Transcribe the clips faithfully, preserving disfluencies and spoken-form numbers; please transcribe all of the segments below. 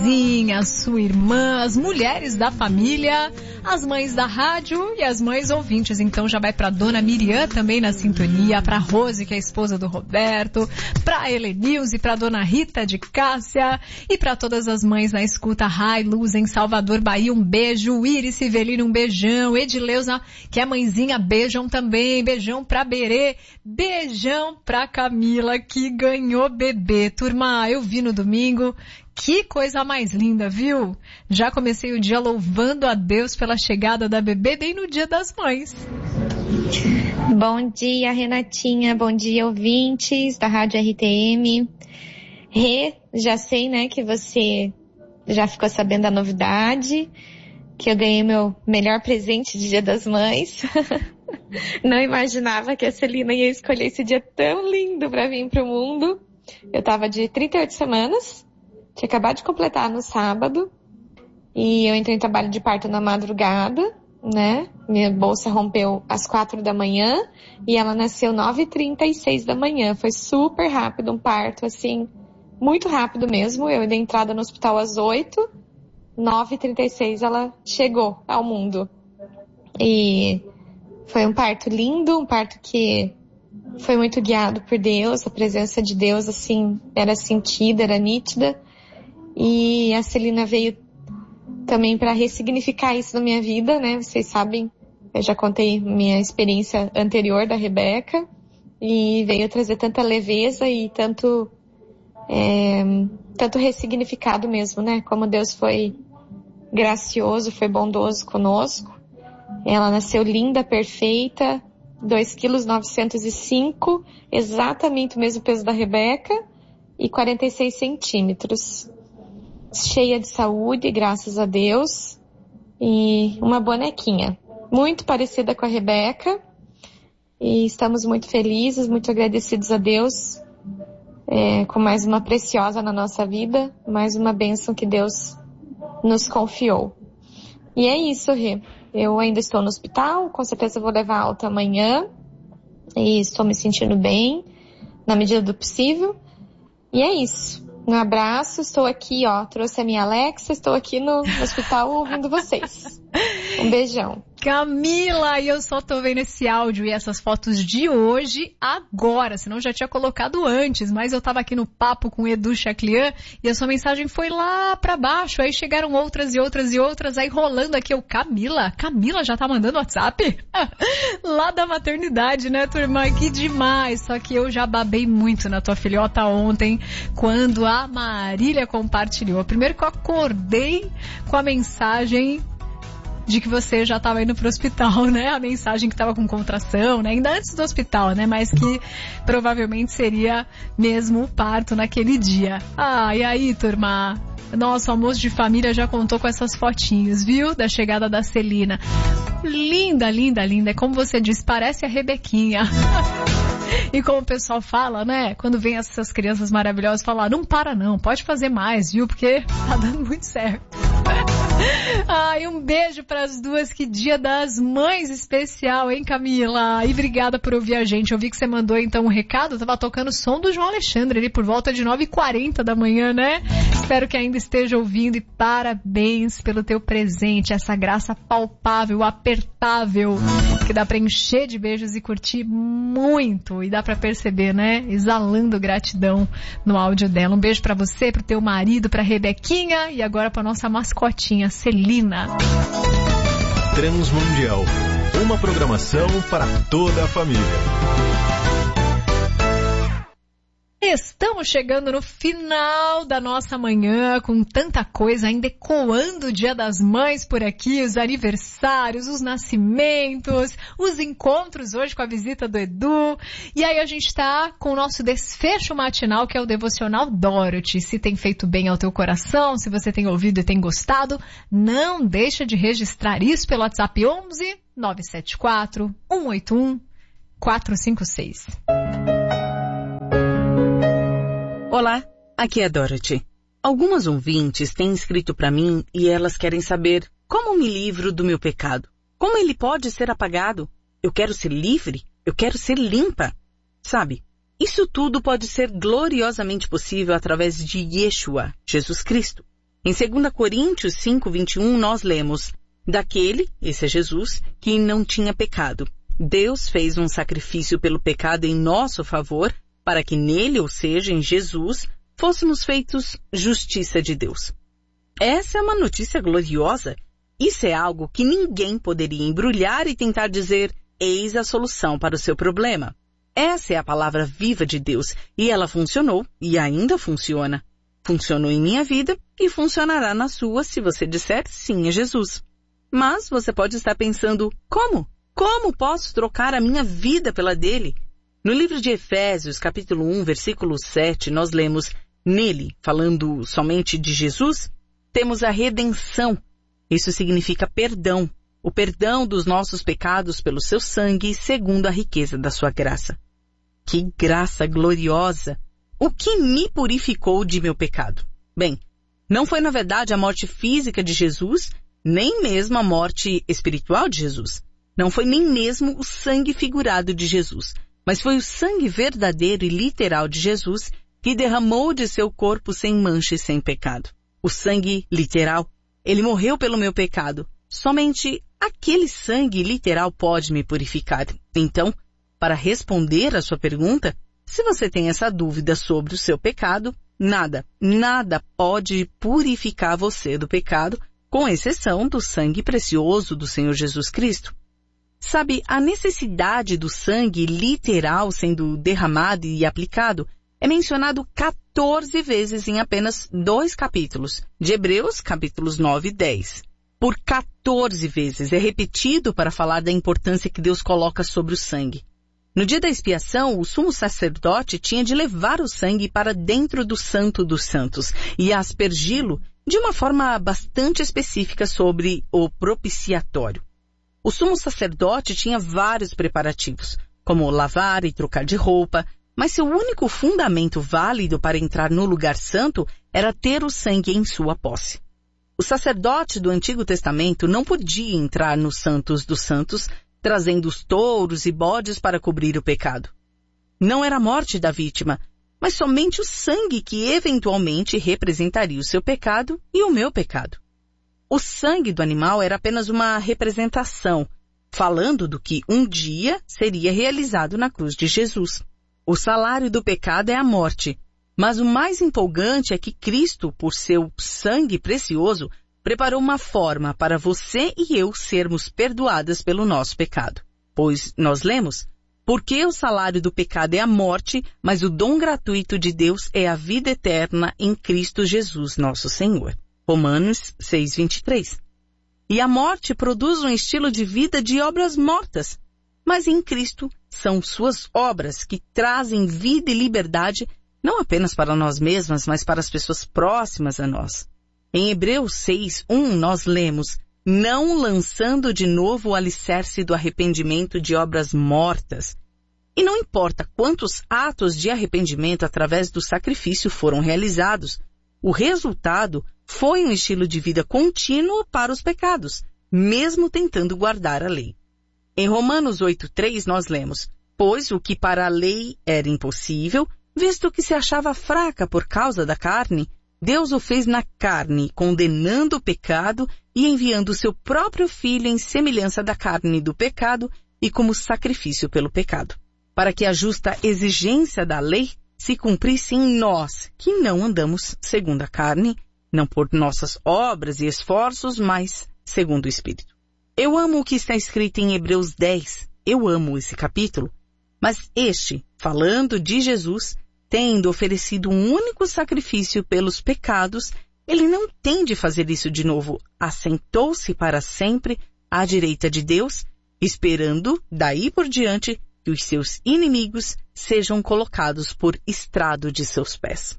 a sua irmã, as mulheres da família, as mães da rádio e as mães ouvintes. Então já vai pra dona Miriam também na sintonia, pra Rose, que é a esposa do Roberto, pra Helenilze, pra dona Rita de Cássia e pra todas as mães na escuta. Rai Luz em Salvador, Bahia, um beijo. Iris Civelino, um beijão. Edileuza, que é mãezinha, beijão também. Beijão pra Berê, beijão pra Camila, que ganhou bebê. Turma, eu vi no domingo. Que coisa mais linda, viu? Já comecei o dia louvando a Deus pela chegada da bebê bem no Dia das Mães. Bom dia, Renatinha. Bom dia, ouvintes da Rádio R T M. Rê, já sei, né, que você já ficou sabendo da novidade, que eu ganhei meu melhor presente de Dia das Mães. Não imaginava que a Celina ia escolher esse dia tão lindo pra vir pro mundo. Eu tava de trinta e oito semanas. Tinha acabado de completar no sábado e eu entrei em trabalho de parto na madrugada, né? Minha bolsa rompeu às quatro da manhã e ela nasceu nove e trinta e seis da manhã. Foi super rápido, um parto, assim, muito rápido mesmo. Eu dei entrada no hospital às oito, nove e trinta e seis ela chegou ao mundo. E foi um parto lindo, um parto que foi muito guiado por Deus. A presença de Deus, assim, era sentida, era nítida. E a Celina veio também para ressignificar isso na minha vida, né? Vocês sabem, eu já contei minha experiência anterior da Rebeca e veio trazer tanta leveza e tanto, é, tanto ressignificado mesmo, né? Como Deus foi gracioso, foi bondoso conosco. Ela nasceu linda, perfeita, dois quilos novecentos e cinco, exatamente o mesmo peso da Rebeca e quarenta e seis centímetros. Cheia de saúde, graças a Deus, e uma bonequinha, muito parecida com a Rebeca, e estamos muito felizes, muito agradecidos a Deus, é, com mais uma preciosa na nossa vida, mais uma bênção que Deus nos confiou. E é isso, Rê. Eu ainda estou no hospital, com certeza vou levar alta amanhã, e estou me sentindo bem, na medida do possível, e é isso. Um abraço, estou aqui, ó, trouxe a minha Alexa, estou aqui no hospital ouvindo vocês. Um beijão. Camila, e eu só tô vendo esse áudio e essas fotos de hoje agora, senão eu já tinha colocado antes, mas eu tava aqui no papo com o Edu Chaclian e a sua mensagem foi lá pra baixo, aí chegaram outras e outras e outras, aí rolando aqui o Camila, Camila já tá mandando WhatsApp? Lá da maternidade, né, turma? Que demais, só que eu já babei muito na tua filhota ontem, quando a Marília compartilhou. Primeiro que eu acordei com a mensagem de que você já estava indo pro hospital, né? A mensagem que estava com contração, né? Ainda antes do hospital, né? Mas que provavelmente seria mesmo o parto naquele dia. Ah, e aí, turma? Nosso almoço de família já contou com essas fotinhos, viu? Da chegada da Celina. Linda, linda, linda. É como você disse, parece a Rebequinha. E como o pessoal fala, né? Quando vem essas crianças maravilhosas falar, não para não, pode fazer mais, viu? Porque tá dando muito certo. Ai, um beijo pras duas, que Dia das Mães especial, hein, Camila? E obrigada por ouvir a gente. Eu vi que você mandou então um recado, eu tava tocando o som do João Alexandre ali por volta de nove e quarenta da manhã, né? Espero que ainda esteja ouvindo e parabéns pelo teu presente, essa graça palpável, apertável, que dá pra encher de beijos e curtir muito. E dá pra perceber, né? Exalando gratidão no áudio dela. Um beijo pra você, pro teu marido, pra Rebequinha e agora pra nossa mascotinha, Celina. Transmundial, uma programação para toda a família. Estamos chegando no final da nossa manhã com tanta coisa, ainda ecoando o Dia das Mães por aqui, os aniversários, os nascimentos, os encontros hoje com a visita do Edu. E aí a gente está com o nosso desfecho matinal, que é o Devocional Dorothy. Se tem feito bem ao teu coração, se você tem ouvido e tem gostado, não deixa de registrar isso pelo WhatsApp onze, nove sete quatro, um oito um, quatro cinco seis. Olá, aqui é Dorothy. Algumas ouvintes têm escrito para mim e elas querem saber como me livro do meu pecado. Como ele pode ser apagado? Eu quero ser livre? Eu quero ser limpa? Sabe, isso tudo pode ser gloriosamente possível através de Yeshua, Jesus Cristo. Em dois Coríntios cinco, vinte e um, nós lemos: daquele, esse é Jesus, que não tinha pecado. Deus fez um sacrifício pelo pecado em nosso favor, para que nele, ou seja, em Jesus, fôssemos feitos justiça de Deus. Essa é uma notícia gloriosa. Isso é algo que ninguém poderia embrulhar e tentar dizer: eis a solução para o seu problema. Essa é a palavra viva de Deus, e ela funcionou, e ainda funciona. Funcionou em minha vida, e funcionará na sua se você disser sim a Jesus. Mas você pode estar pensando: como? Como posso trocar a minha vida pela dele? No livro de Efésios, capítulo um, versículo sete, nós lemos: nele, falando somente de Jesus, temos a redenção. Isso significa perdão. O perdão dos nossos pecados pelo seu sangue, segundo a riqueza da sua graça. Que graça gloriosa! O que me purificou de meu pecado? Bem, não foi na verdade a morte física de Jesus, nem mesmo a morte espiritual de Jesus. Não foi nem mesmo o sangue figurado de Jesus, mas foi o sangue verdadeiro e literal de Jesus que derramou de seu corpo sem mancha e sem pecado. O sangue literal, ele morreu pelo meu pecado. Somente aquele sangue literal pode me purificar. Então, para responder à sua pergunta, se você tem essa dúvida sobre o seu pecado, nada, nada pode purificar você do pecado, com exceção do sangue precioso do Senhor Jesus Cristo. Sabe, a necessidade do sangue literal sendo derramado e aplicado é mencionado quatorze vezes em apenas dois capítulos, de Hebreus, capítulos nove e dez. Por quatorze vezes é repetido para falar da importância que Deus coloca sobre o sangue. No dia da expiação, o sumo sacerdote tinha de levar o sangue para dentro do Santo dos Santos e aspergi-lo de uma forma bastante específica sobre o propiciatório. O sumo sacerdote tinha vários preparativos, como lavar e trocar de roupa, mas seu único fundamento válido para entrar no lugar santo era ter o sangue em sua posse. O sacerdote do Antigo Testamento não podia entrar nos Santos dos Santos trazendo os touros e bodes para cobrir o pecado. Não era a morte da vítima, mas somente o sangue que eventualmente representaria o seu pecado e o meu pecado. O sangue do animal era apenas uma representação, falando do que um dia seria realizado na cruz de Jesus. O salário do pecado é a morte, mas o mais empolgante é que Cristo, por seu sangue precioso, preparou uma forma para você e eu sermos perdoadas pelo nosso pecado. Pois nós lemos: porque o salário do pecado é a morte, mas o dom gratuito de Deus é a vida eterna em Cristo Jesus, nosso Senhor. Romanos seis, vinte e três. E a morte produz um estilo de vida de obras mortas, mas em Cristo são suas obras que trazem vida e liberdade, não apenas para nós mesmas, mas para as pessoas próximas a nós. Em Hebreus seis, um, nós lemos: não lançando de novo o alicerce do arrependimento de obras mortas. E não importa quantos atos de arrependimento através do sacrifício foram realizados, o resultado foi um estilo de vida contínuo para os pecados, mesmo tentando guardar a lei. Em Romanos oito, três, nós lemos: pois o que para a lei era impossível, visto que se achava fraca por causa da carne, Deus o fez na carne, condenando o pecado e enviando o seu próprio Filho em semelhança da carne do pecado e como sacrifício pelo pecado, para que a justa exigência da lei se cumprisse em nós, que não andamos segundo a carne, não por nossas obras e esforços, mas segundo o Espírito. Eu amo o que está escrito em Hebreus dez, eu amo esse capítulo, mas este, falando de Jesus, tendo oferecido um único sacrifício pelos pecados, ele não tem de fazer isso de novo. Assentou-se para sempre à direita de Deus, esperando, daí por diante, que os seus inimigos sejam colocados por estrado de seus pés.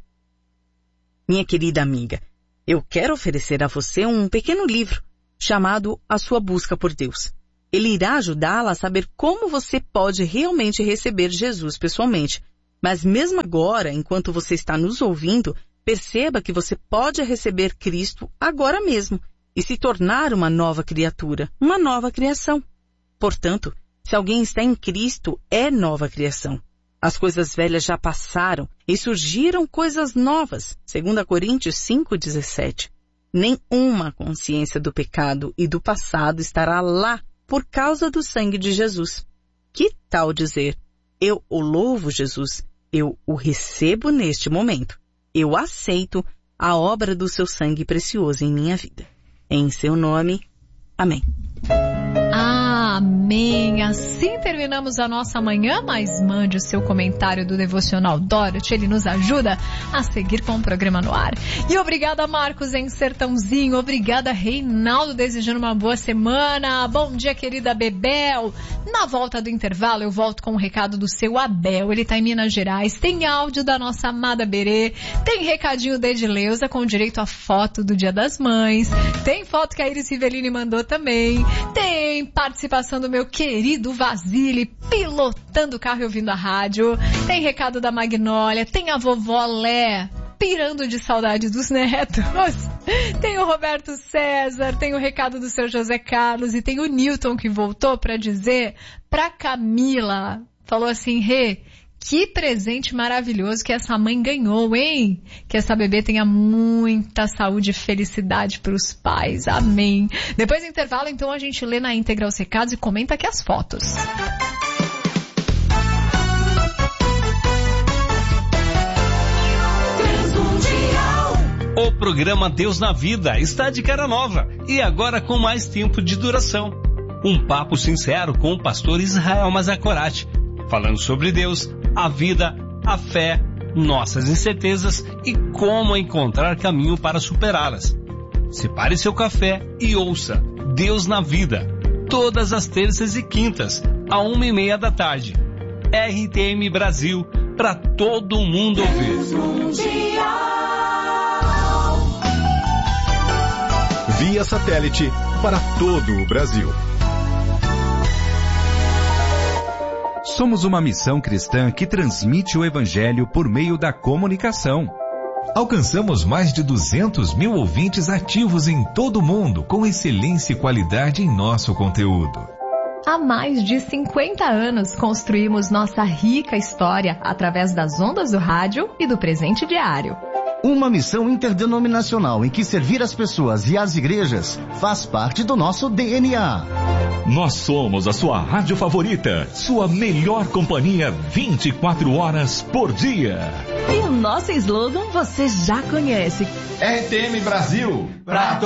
Minha querida amiga, eu quero oferecer a você um pequeno livro chamado A Sua Busca por Deus. Ele irá ajudá-la a saber como você pode realmente receber Jesus pessoalmente. Mas mesmo agora, enquanto você está nos ouvindo, perceba que você pode receber Cristo agora mesmo e se tornar uma nova criatura, uma nova criação. Portanto, se alguém está em Cristo, é nova criação. As coisas velhas já passaram e surgiram coisas novas. dois Coríntios cinco, dezessete. Nenhuma consciência do pecado e do passado estará lá por causa do sangue de Jesus. Que tal dizer, eu o louvo, Jesus, eu o recebo neste momento. Eu aceito a obra do seu sangue precioso em minha vida. Em seu nome, amém. Amém. Assim terminamos a nossa manhã, mas mande o seu comentário do Devocional Dorothy, ele nos ajuda a seguir com o programa no ar. E obrigada, Marcos, em Sertãozinho. Obrigada, Reinaldo, desejando uma boa semana. Bom dia, querida Bebel. Na volta do intervalo, eu volto com um recado do seu Abel. Ele tá em Minas Gerais. Tem áudio da nossa amada Berê. Tem recadinho da Edileuza com direito a foto do Dia das Mães. Tem foto que a Iris Rivelini mandou também. Tem participação do meu querido Vasile pilotando o carro e ouvindo a rádio. Tem recado da Magnólia. Tem a vovó Lé pirando de saudade dos netos. Tem o Roberto César. Tem o recado do seu José Carlos. E tem o Newton que voltou para dizer pra Camila. Falou assim, Rê, que presente maravilhoso que essa mãe ganhou, hein? Que essa bebê tenha muita saúde e felicidade para os pais. Amém. Depois do intervalo, então, a gente lê na íntegra os recados e comenta aqui as fotos. O programa Deus na Vida está de cara nova e agora com mais tempo de duração. Um papo sincero com o pastor Israel Mazakorati, falando sobre Deus, a vida, a fé, nossas incertezas e como encontrar caminho para superá-las. Separe seu café e ouça Deus na Vida, todas as terças e quintas, à uma e meia da tarde. R T M Brasil, para todo mundo ouvir. Via satélite para todo o Brasil. Somos uma missão cristã que transmite o Evangelho por meio da comunicação. Alcançamos mais de duzentos mil ouvintes ativos em todo o mundo, com excelência e qualidade em nosso conteúdo. Há mais de cinquenta anos construímos nossa rica história através das ondas do rádio e do presente diário. Uma missão interdenominacional em que servir as pessoas e as igrejas faz parte do nosso D N A. Nós somos a sua rádio favorita, sua melhor companhia vinte e quatro horas por dia. E o nosso slogan você já conhece. R T M Brasil, pra